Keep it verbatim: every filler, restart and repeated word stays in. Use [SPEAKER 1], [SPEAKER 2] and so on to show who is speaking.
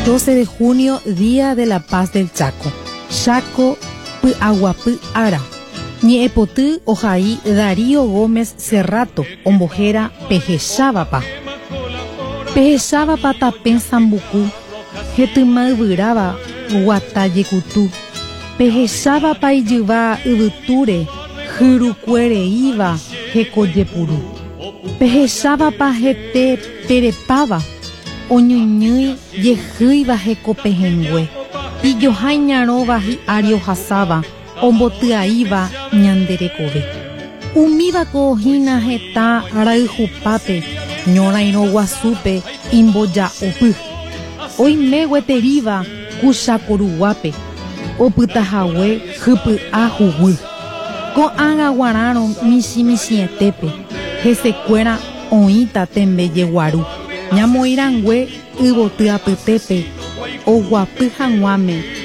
[SPEAKER 1] doce de junio, Día de la Paz del Chaco. Chaco Py'aguapy Ara. Ñe'ẽpoty ohai Darío Gómez Cerrato, ombojéra pehecháva Pehecháva tape Sambuku, hetyma yvyráva guata jekutu. Pehecháva ijyva yvytúre, hyrukuereíva hekojepuru. Pehecháva hete perepáva, oñyñy jehýiva hekopehẽngue. Ijohaiñaróva hi'ári ohasáva, ombotya'íva ñanderekove. Umívako ohína heta rayhupápe, ñorairõ guasúpe imboja'opy. Oime gueteríva kuchakoruguápe, opytahague hypy'a huguy. Ko'ág̃a guarãrõ michĩmichĩetépe, hesekuéra oĩta tembeje guaru. Ñamoĩrangue yvoty apytépe, oguapy hag̃uáme